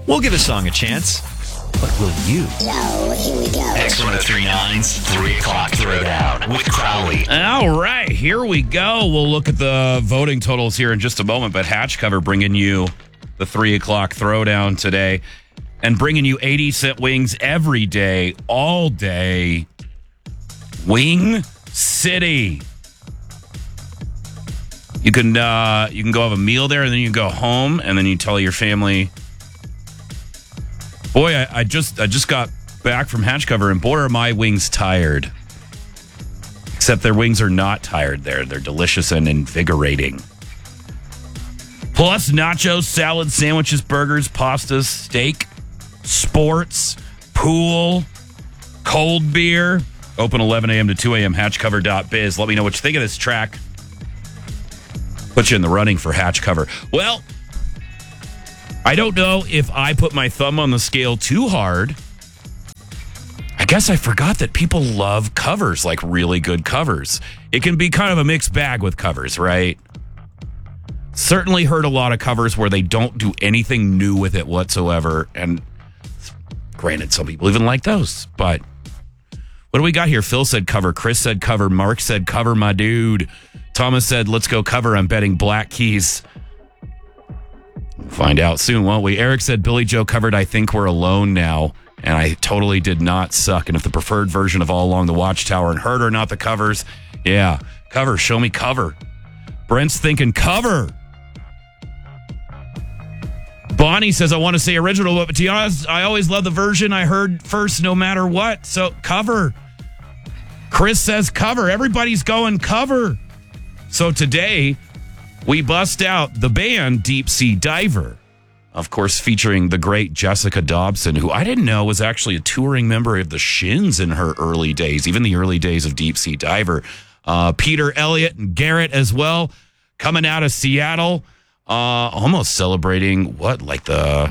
We'll give a song a chance. But will you? Yo, here we go. X1039's 3 o'clock throwdown with Crowley. All right, here we go. We'll look at the voting totals here in just a moment, but Hatch Cover bringing you the 3 o'clock throwdown today and bringing you 80-cent wings every day, all day. Wing City. You can go have a meal there, and then you go home, and then you tell your family, boy, I just got back from Hatch Cover, and boy, are my wings tired. Except their wings are not tired there. They're delicious and invigorating. Plus nachos, salad, sandwiches, burgers, pastas, steak, sports, pool, cold beer. Open 11 a.m. to 2 a.m. hatchcover.biz. Let me know what you think of this track. Put you in the running for Hatch Cover. Well, I don't know if I put my thumb on the scale too hard. I guess I forgot that people love covers, like really good covers. It can be kind of a mixed bag with covers, right? Certainly heard a lot of covers where they don't do anything new with it whatsoever. And granted, some people even like those. But what do we got here? Phil said cover. Chris said cover. Mark said cover, my dude. Thomas said, let's go cover. I'm betting Black Keys. Find out soon, won't we? Eric said Billy Joe covered I Think We're Alone Now, and I totally did not suck. And if the preferred version of All Along the Watchtower and Heard Are Not the covers, yeah, cover, show me cover. Brent's thinking cover. Bonnie says, I want to say original, but to be honest, I always love the version I heard first no matter what, so cover. Chris says cover. Everybody's going cover. So today, we bust out the band Deep Sea Diver, of course, featuring the great Jessica Dobson, who I didn't know was actually a touring member of the Shins in her early days, even the early days of Deep Sea Diver. Peter Elliott and Garrett as well, coming out of Seattle, almost celebrating, like the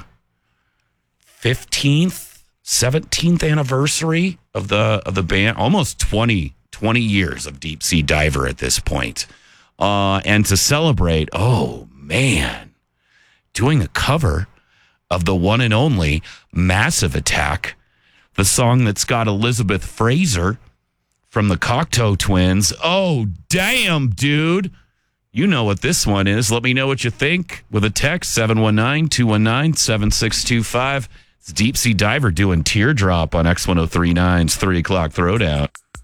15th, 17th anniversary of the band, almost 20 years of Deep Sea Diver at this point. And to celebrate, oh man, doing a cover of the one and only Massive Attack, the song that's got Elizabeth Fraser from the Cocteau Twins. Oh, damn, dude. You know what this one is. Let me know what you think with a text, 719-219-7625. It's Deep Sea Diver doing Teardrop on X1039's 3 o'clock throwdown.